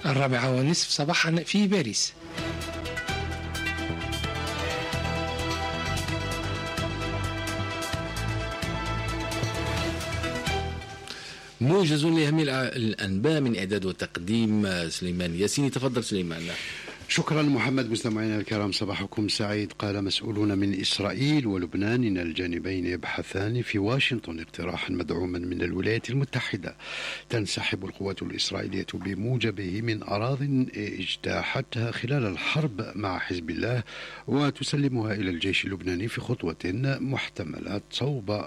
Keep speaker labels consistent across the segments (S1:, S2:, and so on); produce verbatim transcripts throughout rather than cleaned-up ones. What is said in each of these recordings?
S1: الرابعة ونصف صباحا في باريس.
S2: موجز لأهم الأنباء من إعداد وتقديم سليمان ياسيني. تفضل سليمان.
S3: شكرا محمد. مستمعينا الكرام صباحكم سعيد. قال مسؤولون من إسرائيل ولبنان إن الجانبين يبحثان في واشنطن اقتراحا مدعوما من الولايات المتحدة تنسحب القوات الإسرائيلية بموجبه من أراضٍ اجتاحتها خلال الحرب مع حزب الله وتسلمها إلى الجيش اللبناني في خطوة محتملة صوب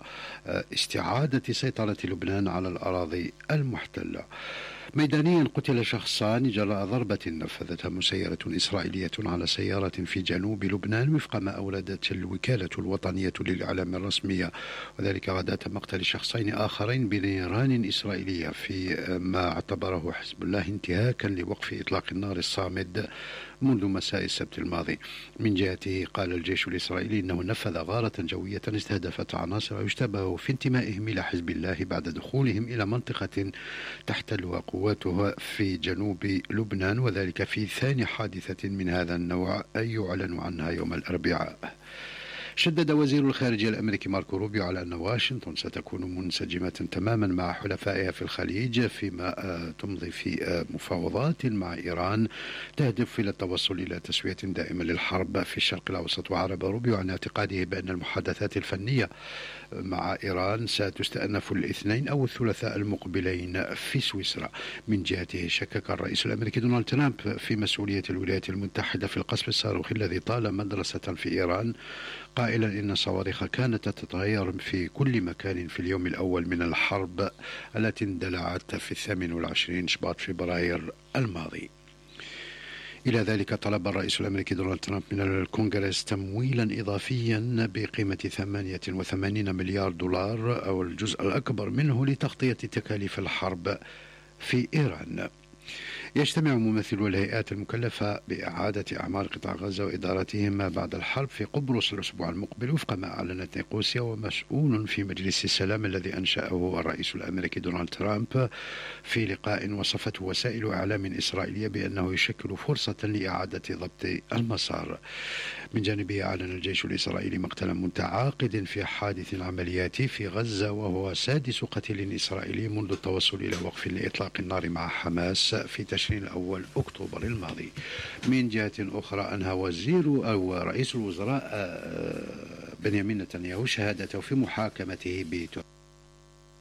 S3: استعادة سيطرة لبنان على الأراضي المحتلة. ميدانيا قتل شخصان جراء ضربة نفذتها مسيرة إسرائيلية على سيارة في جنوب لبنان وفق ما أوردت الوكالة الوطنية للإعلام الرسمية، وذلك غداة مقتل شخصين آخرين بنيران إسرائيلية في ما اعتبره حزب الله انتهاكا لوقف إطلاق النار الصامد منذ مساء السبت الماضي. من جهته قال الجيش الإسرائيلي إنه نفذ غارة جوية استهدفت عناصر يشتبه في انتمائهم إلى حزب الله بعد دخولهم إلى منطقة تحتلها قواته في جنوب لبنان، وذلك في ثاني حادثة من هذا النوع يعلن عنها يوم الأربعاء. شدد وزير الخارجية الأمريكي ماركو روبيو على أن واشنطن ستكون منسجمة تماما مع حلفائها في الخليج فيما تمضي في مفاوضات مع إيران تهدف إلى التوصل إلى تسوية دائمة للحرب في الشرق الأوسط. وعرب روبيو عن اعتقاده بأن المحادثات الفنية مع إيران ستستأنف الاثنين أو الثلاثاء المقبلين في سويسرا. من جهته شكك الرئيس الأمريكي دونالد ترامب في مسؤولية الولايات المتحدة في القصف الصاروخي الذي طال مدرسة في إيران، قائلا إن الصواريخ كانت تتغير في كل مكان في اليوم الأول من الحرب التي اندلعت في الثامن والعشرين شباط فبراير الماضي. إلى ذلك طلب الرئيس الأمريكي دونالد ترامب من الكونغرس تمويلا إضافيا بقيمة ثمانية وثمانين مليار دولار أو الجزء الأكبر منه لتغطية تكاليف الحرب في إيران. يجتمع ممثلو الهيئات المكلفة بإعادة أعمال قطاع غزة وإدارتهما بعد الحرب في قبرص الأسبوع المقبل وفق ما أعلنت نيقوسيا، ومسؤول في مجلس السلام الذي أنشأه الرئيس الأمريكي دونالد ترامب في لقاء وصفته وسائل إعلام إسرائيلية بأنه يشكل فرصة لإعادة ضبط المسار. من جانبه أعلن الجيش الإسرائيلي مقتلا متعاقد في حادث عملياتي في غزة، وهو سادس قتيل إسرائيلي منذ التوصل إلى وقف لإطلاق النار مع حماس في تشرين الأول أكتوبر الماضي. من جهة أخرى أنهى وزير أو رئيس الوزراء بنيامين نتنياهو شهادته في محاكمته بتهمة